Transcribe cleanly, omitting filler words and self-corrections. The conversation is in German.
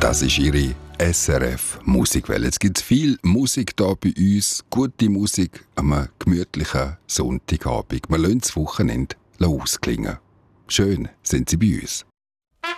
Das ist Ihre SRF Musikwelle. Es gibt viel Musik hier bei uns, gute Musik am gemütlichen Sonntagabend. Wir lassen das Wochenende ausklingen. Schön sind Sie bei uns.